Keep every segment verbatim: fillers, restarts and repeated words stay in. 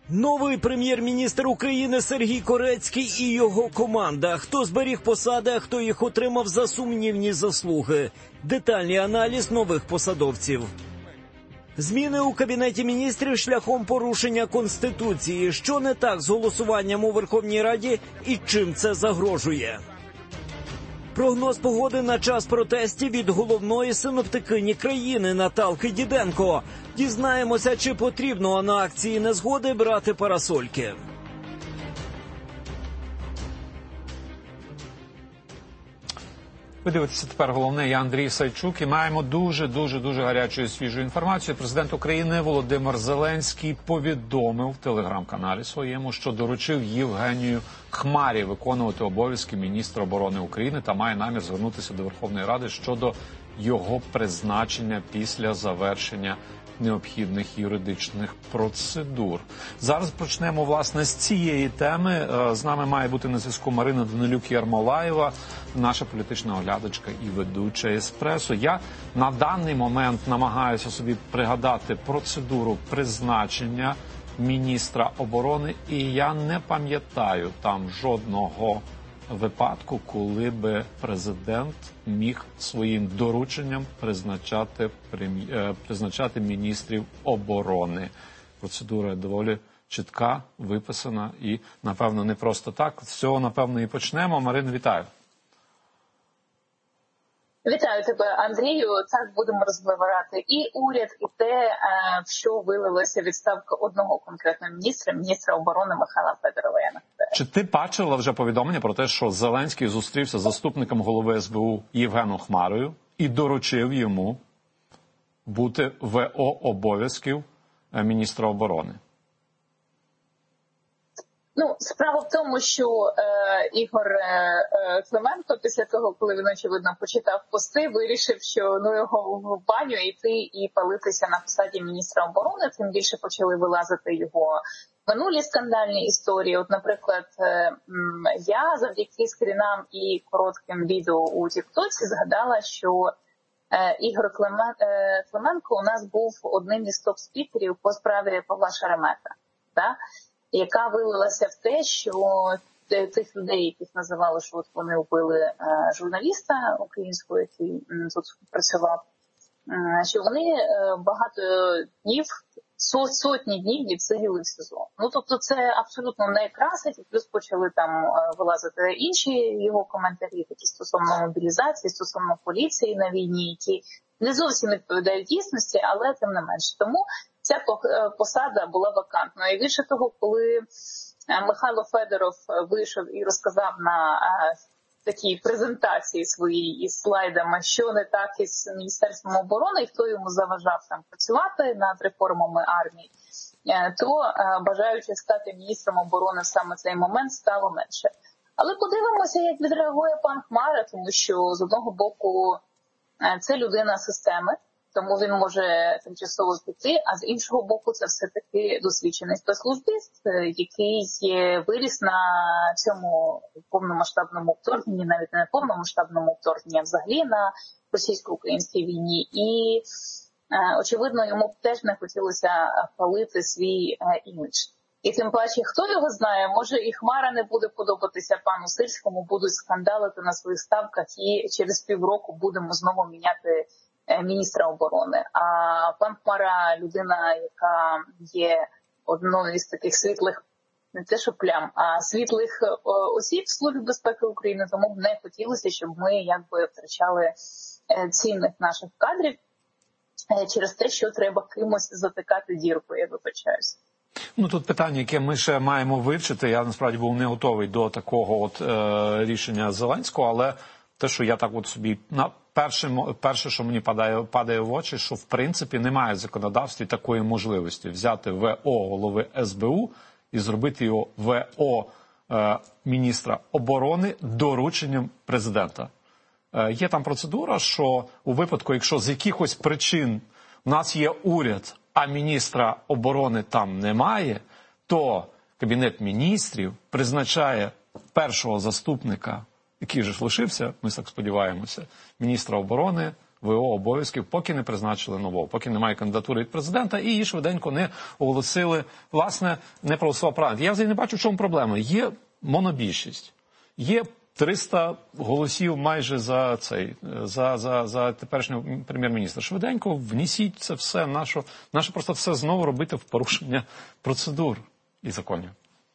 Новий прем'єр-міністр України Сергій Корецький і його команда. Хто зберіг посади, а хто їх отримав за сумнівні заслуги. Детальний аналіз нових посадовців. Зміни у Кабінеті міністрів шляхом порушення Конституції. Що не так з голосуванням у Верховній Раді і чим це загрожує? Прогноз погоди на час протестів від головної синоптикині країни Наталки Діденко. Дізнаємося, чи потрібно на акції незгоди брати парасольки. Ви дивитеся тепер головне, я Андрій Сайчук, і маємо дуже-дуже-дуже гарячу і свіжу інформацію. Президент України Володимир Зеленський повідомив в телеграм-каналі своєму, що доручив Євгенію Хмарі виконувати обов'язки міністра оборони України та має намір звернутися до Верховної Ради щодо його призначення після завершення необхідних юридичних процедур. Зараз почнемо, власне, з цієї теми. З нами має бути на зв'язку Марина Данилюк-Ярмолаєва, наша політична оглядачка і ведуча «Еспресо». Я на даний момент намагаюся собі пригадати процедуру призначення міністра оборони, і я не пам'ятаю там жодного випадку, коли би президент міг своїм дорученням призначати, призначати міністрів оборони. Процедура доволі чітка, виписана і, напевно, не просто так. З цього, напевно, і почнемо. Марина, вітаю. Вітаю тебе, Андрію. Так, будемо розбирати і уряд, і те, в що вилилася відставка одного конкретного міністра, міністра оборони Михайла Федорова. Чи ти бачила вже повідомлення про те, що Зеленський зустрівся з заступником голови ес бе у Євгеном Хмарою і доручив йому бути ве о обов'язків міністра оборони? Ну, справа в тому, що е, Ігор е, Клименко після того, коли він, очевидно, почитав пости, вирішив, що ну його в баню йти і палитися на посаді міністра оборони. Тим більше почали вилазити його минулі скандальні історії. От, наприклад, е, я завдяки скрінам і коротким відео у Тіктоці згадала, що е, Ігор Климен, е, Клименко у нас був одним із топ-спікерів по справі Павла Шеремета, так? Яка вилилася в те, що тих людей, яких називали, що от вони вбили е, журналіста українського, який м, тут працював, е, що вони е, багато днів, сот, сотні днів відсиділи в СІЗО. Ну, тобто це абсолютно не красить, і плюс почали там е, вилазити інші його коментарі, такі стосовно мобілізації, стосовно поліції на війні, які не зовсім відповідають дійсності, але тим не менше. Тому ця посада була вакантною. І більше того, коли Михайло Федоров вийшов і розказав на такій презентації своїй із слайдами, що не так із Міністерством оборони, і хто йому заважав там працювати над реформами армії, то бажаючих стати міністром оборони в саме цей момент стало менше. Але подивимося, як відреагує пан Хмара, тому що з одного боку це людина системи, тому він може тимчасово піти, а з іншого боку це все-таки досвідчений спецслужбіст, який виріс на цьому повномасштабному вторгненні, навіть не повномасштабному вторгненні, а взагалі на російсько-українській війні. І, очевидно, йому теж не хотілося палити свій імідж. І тим паче, хто його знає, може і Хмара не буде подобатися пану Сирському, будуть скандалити на своїх ставках, і через півроку будемо знову міняти міністра оборони. А пан Хмара – людина, яка є одною із таких світлих, не те що плям, а світлих осіб в Службі безпеки України, тому б не хотілося, щоб ми якби втрачали цінних наших кадрів через те, що треба кимось затикати дірку, я вибачаюся. Ну, тут питання, яке ми ще маємо вивчити. Я, насправді, був не готовий до такого от е, рішення Зеленського, але те, що я так от собі на перше, перше, що мені падає, падає в очі, що в принципі немає в законодавстві такої можливості взяти ве о голови ес бе у і зробити його ве о е, міністра оборони дорученням президента. Е, є там процедура, що у випадку, якщо з якихось причин в нас є уряд, а міністра оборони там немає, то Кабінет міністрів призначає першого заступника, який же ж лишився, ми так сподіваємося, міністра оборони в о обов'язків, поки не призначили нового, поки немає кандидатури від президента, і її швиденько не оголосили, власне, не проголосував парламент. Я взагалі не бачу, в чому проблема. Є монобільшість, є триста голосів майже за цей, за, за, за теперішнього прем'єр-міністра. Швиденько внесіть це все, наше, наше просто все знову робити в порушення процедур і законів.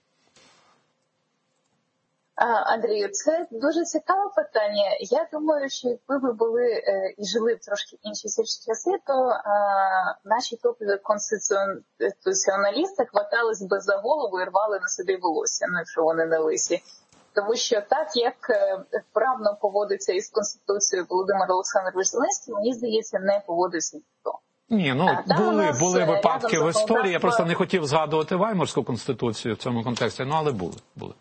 Андрію, це дуже цікаве питання. Я думаю, що якби ви були е, і жили в трошки інші часи, то е, наші топові конституціоналісти хватались би за голову і рвали на собі волосся, ну, якщо вони не лисі. Тому що так, як е, вправно поводиться із Конституцією Володимир Олександрович Зеленський, мені здається, не поводився ніхто. Ні, ну а, були, були випадки в історії, я просто не хотів згадувати Ваймарську конституцію в цьому контексті, ну але були, були.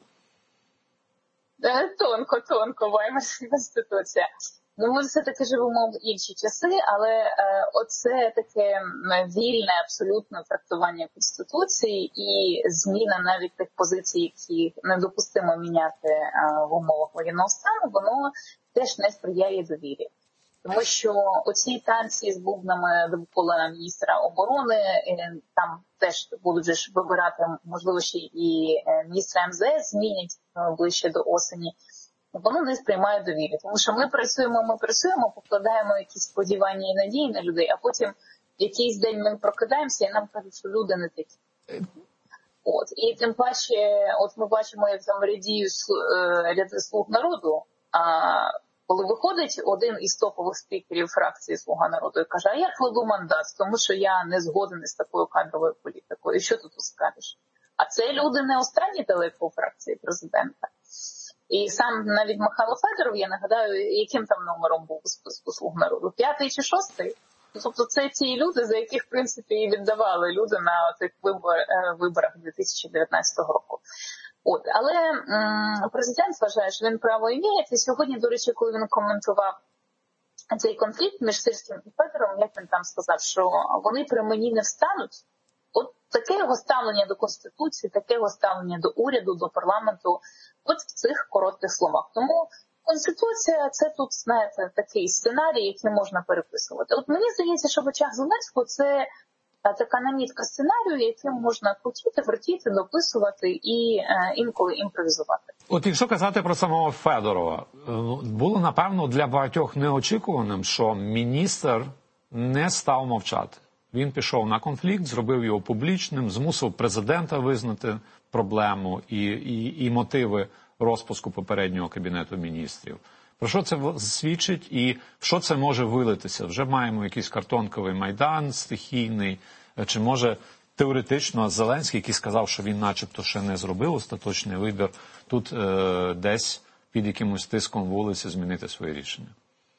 Тонко, тонко, Ваймарська конституція. Ну, ми все-таки живемо в інші часи, але е, оце таке вільне абсолютно трактування Конституції і зміна навіть тих позицій, які недопустимо міняти е, в умовах воєнного стану, воно теж не сприяє довірі. Тому що оці танці з бубнами довкола міністра оборони, е, там теж будуть же ж вибирати, можливо, ще і е, міністра ем зе ес змінять е, ближче до осені. Воно не сприймає довірі, тому що ми працюємо, ми працюємо, покладаємо якісь сподівання і надії на людей, а потім якийсь день ми прокидаємося і нам кажуть, що люди не такі. От. І тим паче, от ми бачимо, як там рядіють ряди «Слуг народу», а коли виходить один із топових спікерів фракції «Слуга народу» і каже, а я кладу мандат, тому що я не згоден із такою кадровою політикою, що ти тут скажеш? А це люди не останні далеко у фракції президента. І сам навіть Михайло Федоров, я нагадаю, яким там номером був у списку «Слуг народу», п'ятий чи шостий? Тобто це ті люди, за яких, в принципі, і віддавали люди на тих виборах дві тисячі дев'ятнадцятого року. От, але м- президент вважає, що він право імеє. І сьогодні, до речі, коли він коментував цей конфлікт між Сирським і Федоровим, як він там сказав, що вони при мені не встануть. От таке його ставлення до Конституції, таке його ставлення до уряду, до парламенту, от в цих коротких словах. Тому Конституція – це тут, знаєте, такий сценарій, який можна переписувати. От мені здається, що в очах Зеленського це така намітка сценарію, яким можна крутити, вертіти, дописувати і е, інколи імпровізувати. От якщо казати про самого Федорова, було, напевно, для багатьох неочікуваним, що міністр не став мовчати. Він пішов на конфлікт, зробив його публічним, змусив президента визнати проблему і, і, і мотиви розпуску попереднього Кабінету міністрів. Про що це свідчить і в що це може вилитися? Вже маємо якийсь картонковий майдан стихійний, чи може теоретично Зеленський, який сказав, що він начебто ще не зробив остаточний вибір, тут е, десь під якимось тиском вулиці змінити своє рішення?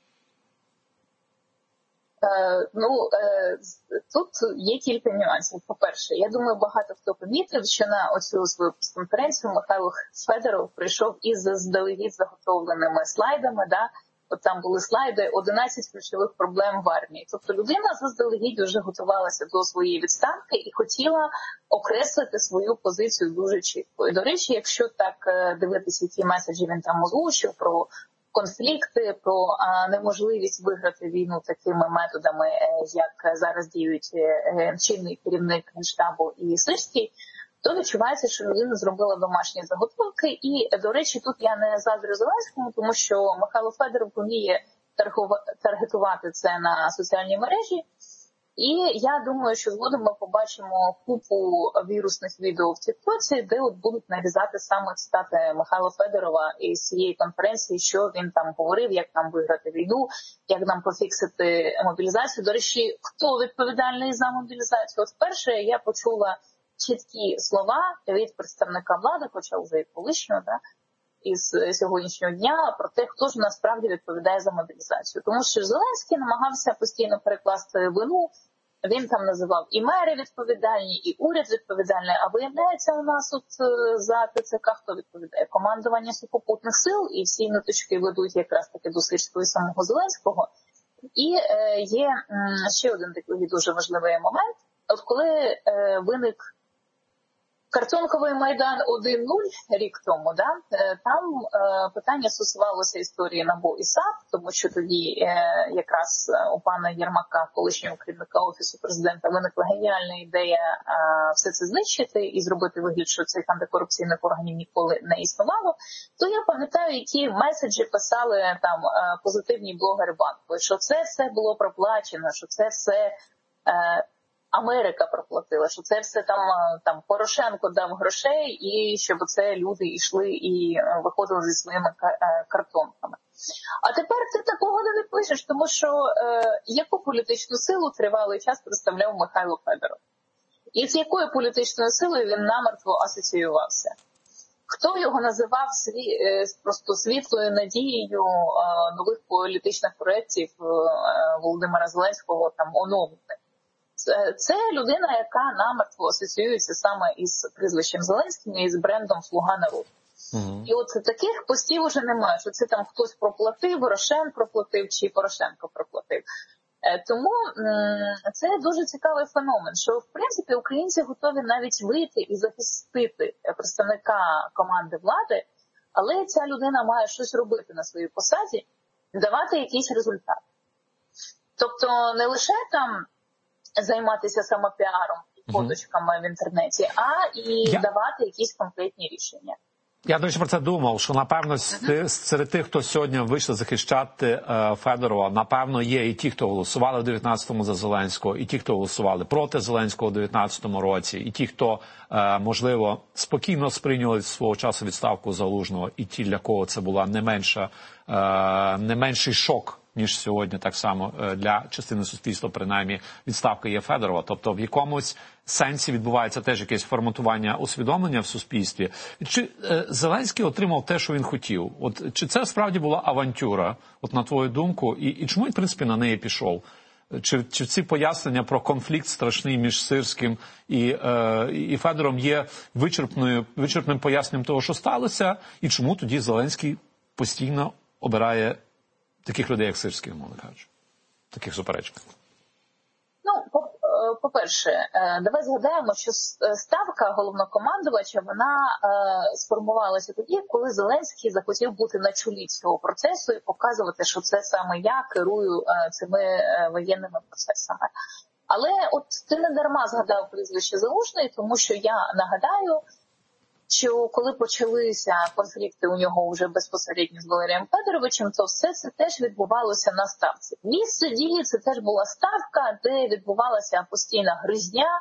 Е, ну, е, тут є кілька нюансів. По-перше, я думаю, багато хто помітив, що на оцю свою прес-конференцію Михайло Федоров прийшов із заздалегідь заготовленими слайдами, да? От там були слайди одинадцять ключових проблем в армії. Тобто людина заздалегідь вже готувалася до своєї відставки і хотіла окреслити свою позицію дуже чітко. І, до речі, якщо так дивитися, які меседжі він там озвучив про конфлікти, про а, неможливість виграти війну такими методами, як зараз діють е, чинний керівник Генштабу і Сирський, то відчувається, що людина зробила домашні заготовки. І, до речі, тут я не заздрю Зеленському, тому що Михайло Федоров вміє таргетувати це на соціальній мережі. І я думаю, що згодом ми побачимо купу вірусних відео в тіктоці, де от будуть нарізати саме цитати Михайла Федорова із цієї конференції, що він там говорив, як нам виграти війну, як нам пофіксити мобілізацію. До речі, хто відповідальний за мобілізацію? От вперше я почула чіткі слова від представника влади, хоча вже і колишнього, да, із сьогоднішнього дня, про те, хто ж насправді відповідає за мобілізацію. Тому що Зеленський намагався постійно перекласти вину. Він там називав і мери відповідальні, і уряд відповідальний. А виявляється, у нас от за ТЦК хто відповідає? Командування сухопутних сил, і всі ниточки ведуть якраз таки до Сирського і самого Зеленського. І е, є м, ще один такий дуже важливий момент. От коли е, виник Картонковий Майдан один нуль рік тому, да, там е, питання стосувалося історії НАБУ і САП, тому що тоді е, якраз у пана Єрмака, колишнього керівника Офісу Президента, виникла геніальна ідея е, все це знищити і зробити вигляд, що цих антикорупційних органів ніколи не існувало. То я пам'ятаю, які меседжі писали там е, позитивні блогери банку, що це все було проплачено, що це все... Е, Америка проплатила, що це все там, там Порошенко дав грошей, і щоб це люди йшли і виходили зі своїми картонками. А тепер ти такого не пишеш, тому що е, яку політичну силу тривалий час представляв Михайло Федоров? І з якою політичною силою він намертво асоціювався? Хто його називав сві, е, просто світлою надією е, нових політичних проєктів е, Володимира Зеленського там оновлення? Це людина, яка намертво асоціюється саме із прізвищем Зеленським і з брендом «Слуга народу». Uh-huh. І от таких постів уже немає, що це там хтось проплатив, Рошен проплатив чи Порошенко проплатив. Тому це дуже цікавий феномен, що в принципі українці готові навіть вийти і захистити представника команди влади, але ця людина має щось робити на своїй посаді, давати якийсь результат. Тобто не лише там займатися самопіаром і фоточками в інтернеті, а і Я... давати якісь конкретні рішення. Я, до речі, про це думав, що, напевно, uh-huh. серед тих, хто сьогодні вийшли захищати е, Федорова, напевно, є і ті, хто голосували в дев'ятнадцятому за Зеленського, і ті, хто голосували проти Зеленського в дев'ятнадцятому році, і ті, хто, е, можливо, спокійно сприйняли свого часу відставку Залужного, і ті, для кого це була не менша, е, не менший шок, ніж сьогодні, так само для частини суспільства, принаймні, відставка є Федорова. Тобто в якомусь сенсі відбувається теж якесь форматування усвідомлення в суспільстві. Чи е, Зеленський отримав те, що він хотів? От чи це справді була авантюра, от на твою думку, і, і чому він, в принципі, на неї пішов? Чи, чи ці пояснення про конфлікт страшний між Сирським і, е, і Федором є вичерпною, вичерпним поясненням того, що сталося, і чому тоді Зеленський постійно обирає таких людей, як Сирський, мовно кажучи, таких суперечках? Ну, по-перше, давай згадаємо, що ставка головнокомандувача, вона сформувалася тоді, коли Зеленський захотів бути на чолі цього процесу і показувати, що це саме я керую цими воєнними процесами. Але от ти не дарма згадав прізвище Залужний, тому що я нагадаю, що коли почалися конфлікти у нього вже безпосередньо з Валерієм Федоровичем, то все це теж відбувалося на ставці. Місце дії це теж була ставка, де відбувалася постійна гризня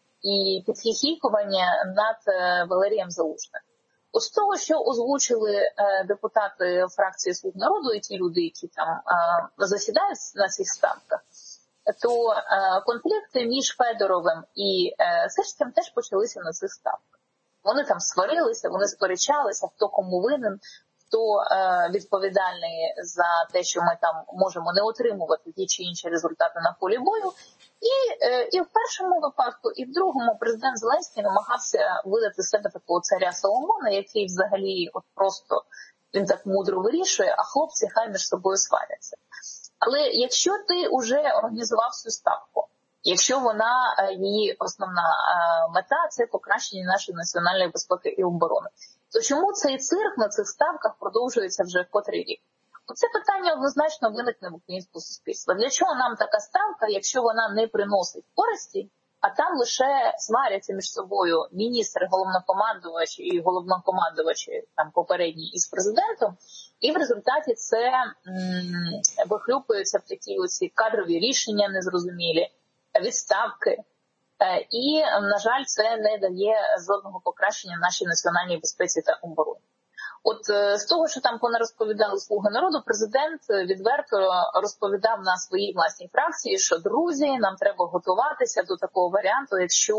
і підхихікування над Валерієм Залужним. Ось того, що озвучили депутати фракції «Слуг народу» і ті люди, які там засідають на цих ставках, то конфлікти між Федоровим і Сирським теж почалися на цих ставках. Вони там сварилися, вони сперечалися, хто кому винен, хто е, відповідальний за те, що ми там можемо не отримувати ті чи інші результати на полі бою. І, е, і в першому випадку, і в другому президент Зеленський намагався видати себе такого царя Соломона, який взагалі от просто він так мудро вирішує, а хлопці хай між собою сваряться. Але якщо ти вже організував цю ставку, якщо вона, її основна мета – це покращення нашої національної безпеки і оборони, то чому цей цирк на цих ставках продовжується вже в котрий рік? Оце питання однозначно виникне в українському суспільстві. Для чого нам така ставка, якщо вона не приносить користі, а там лише сваряться між собою міністр, головнокомандувач і головнокомандувач там попередній із президентом, і в результаті це м- вихлюпуються в такі оці кадрові рішення незрозумілі, відставки. І, на жаль, це не дає жодного покращення нашій національній безпеці та обороні. От з того, що там понарозповідали «Слуги народу», президент відверто розповідав на своїй власній фракції, що, друзі, нам треба готуватися до такого варіанту, якщо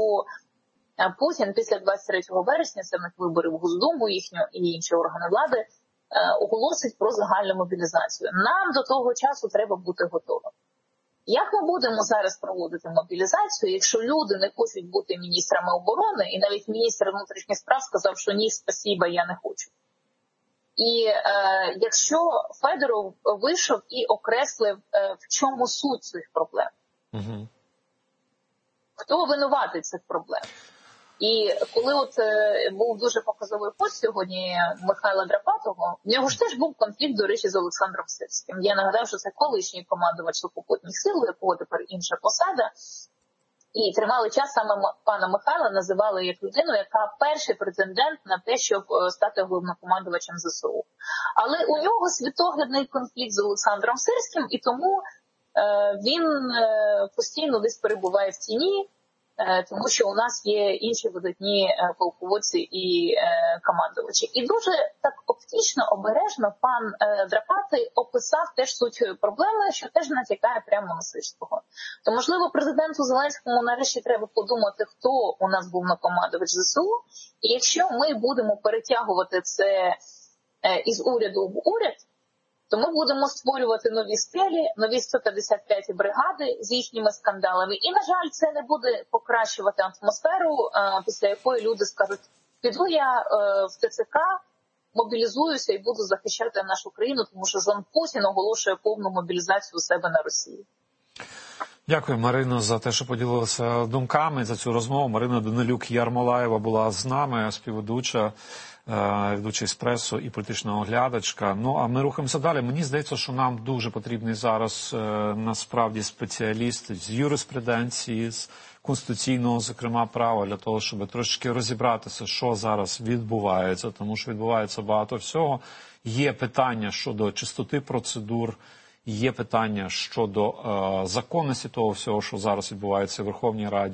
Путін після двадцять третього вересня, це в них вибори в Госдуму їхню і інші органи влади, оголосить про загальну мобілізацію. Нам до того часу треба бути готовим. Як ми будемо зараз проводити мобілізацію, якщо люди не хочуть бути міністрами оборони, і навіть міністр внутрішніх справ сказав, що ні, спасіба, я не хочу. І е, якщо Федоров вийшов і окреслив, е, в чому суть цих проблем? Угу. Хто винуватий цих проблем? І коли от е, був дуже показовий пост сьогодні Михайла Драпатого, в нього ж теж був конфлікт, до речі, з Олександром Сирським. Я нагадаю, що це колишній командувач сухопутних сил, у якого тепер інша посада. І тривалий час саме пана Михайла називали як людину, яка перший претендент на те, щоб стати головнокомандувачем ЗСУ. Але у нього світоглядний конфлікт з Олександром Сирським, і тому е, він е, постійно десь перебуває в тіні, тому що у нас є інші видатні полководці і командувачі. І дуже так оптично, обережно пан Драпатий описав теж суть проблеми, що теж натякає прямо на Сирського. То, можливо, президенту Зеленському нарешті треба подумати, хто у нас був накомандувач ЗСУ, і якщо ми будемо перетягувати це із уряду в уряд, то ми будемо створювати нові стелі, нові сто п'ятдесят п'яті бригади з їхніми скандалами. І, на жаль, це не буде покращувати атмосферу, після якої люди скажуть, піду я в ТЦК, мобілізуюся і буду захищати нашу країну, тому що Жан Путін оголошує повну мобілізацію у себе на Росії. Дякую, Марино, за те, що поділилися думками за цю розмову. Марина Данилюк-Ярмолаєва була з нами, співведуча, ведуча «Еспресо» і політична оглядачка. Ну, а ми рухаємося далі. Мені здається, що нам дуже потрібний зараз насправді спеціаліст з юриспруденції, з конституційного, зокрема, права, для того, щоб трошки розібратися, що зараз відбувається, тому що відбувається багато всього. Є питання щодо чистоти процедур, є питання щодо е, законності того всього, що зараз відбувається в Верховній Раді.